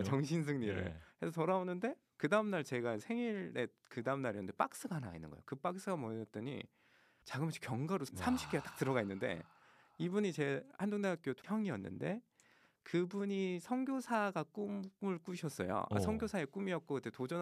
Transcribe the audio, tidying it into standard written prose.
정신 승리를 예. 해서 돌아오는데 그 다음날 제가 생일에 그 다음날이었는데 박스가 하나 있는 거예요. 그 박스가 뭐였더니 자그마치 견과류 30개가 딱 들어가 있는데 이분이 제 한동대학교 형이었는데 그분이 선교사가 꿈을 꾸셨어요. 선교사의 꿈이었고 그때 도전